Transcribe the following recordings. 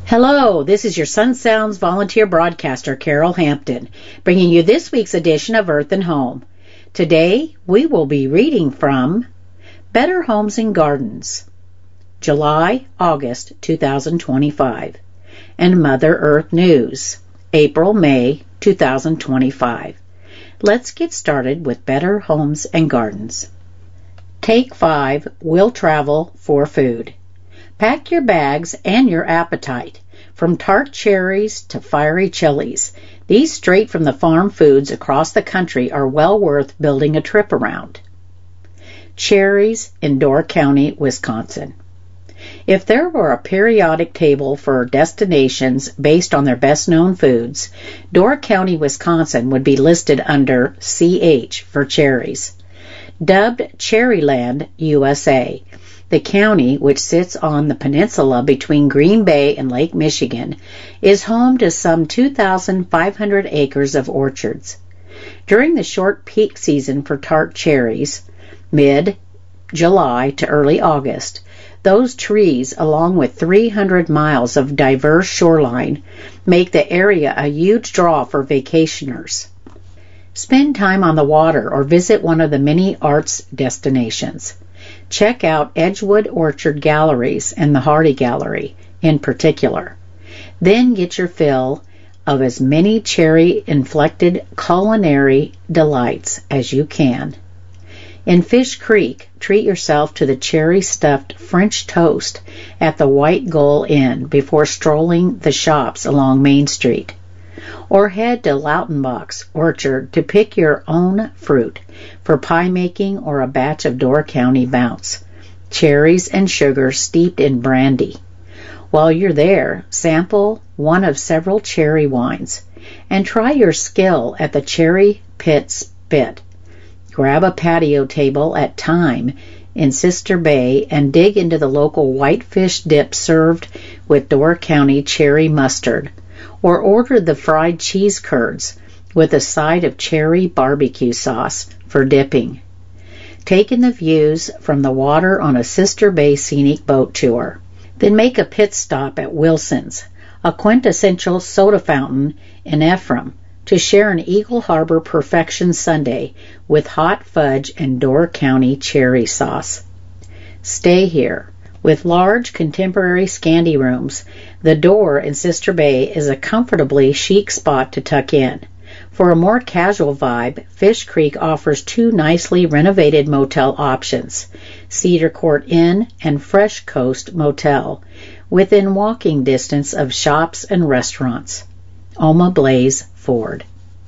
Hello, this is your Sun Sounds volunteer broadcaster, Carol Hampton, bringing you this week's edition of Earth and Home. Today, we will be reading from Better Homes and Gardens, July-August 2025, and Mother Earth News, April-May 2025. Let's get started with Better Homes and Gardens. Take 5, we'll travel for food. Pack your bags and your appetite. From tart cherries to fiery chilies, these straight from the farm foods across the country are well worth building a trip around. Cherries in Door County, Wisconsin. If there were a periodic table for destinations based on their best-known foods, Door County, Wisconsin would be listed under CH for cherries. Dubbed Cherryland, USA, the county, which sits on the peninsula between Green Bay and Lake Michigan, is home to some 2,500 acres of orchards. During the short peak season for tart cherries, mid-July to early August, those trees, along with 300 miles of diverse shoreline, make the area a huge draw for vacationers. Spend time on the water or visit one of the many arts destinations. Check out Edgewood Orchard Galleries and the Hardy Gallery in particular. Then get your fill of as many cherry-inflected culinary delights as you can. In Fish Creek, treat yourself to the cherry-stuffed French toast at the White Gull Inn before strolling the shops along Main Street. Or head to Lautenbach's Orchard to pick your own fruit for pie making or a batch of Door County Bounce, cherries and sugar steeped in brandy. While you're there, sample one of several cherry wines and try your skill at the Cherry Pit Spit. Grab a patio table at Time in Sister Bay and dig into the local whitefish dip served with Door County cherry mustard, or order the fried cheese curds with a side of cherry barbecue sauce for dipping. Take in the views from the water on a Sister Bay scenic boat tour. Then make a pit stop at Wilson's, a quintessential soda fountain in Ephraim, to share an Eagle Harbor Perfection sundae with hot fudge and Door County cherry sauce. Stay here. With large contemporary Scandi rooms, the Door in Sister Bay is a comfortably chic spot to tuck in. For a more casual vibe, Fish Creek offers 2 nicely renovated motel options, Cedar Court Inn and Fresh Coast Motel, within walking distance of shops and restaurants. Oma Blaze Ford.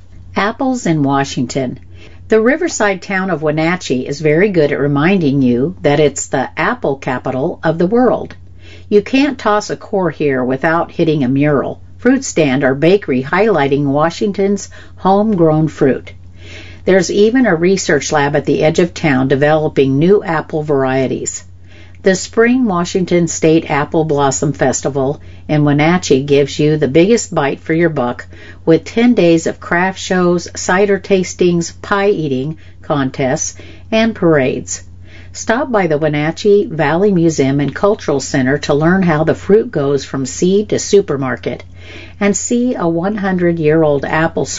Apples in Washington. The riverside town of Wenatchee is very good at reminding you that it's the apple capital of the world. You can't toss a core here without hitting a mural, fruit stand, or bakery highlighting Washington's homegrown fruit. There's even a research lab at the edge of town developing new apple varieties. The Spring Washington State Apple Blossom Festival in Wenatchee gives you the biggest bite for your buck with 10 days of craft shows, cider tastings, pie eating contests, and parades. Stop by the Wenatchee Valley Museum and Cultural Center to learn how the fruit goes from seed to supermarket, and see a 100-year-old apple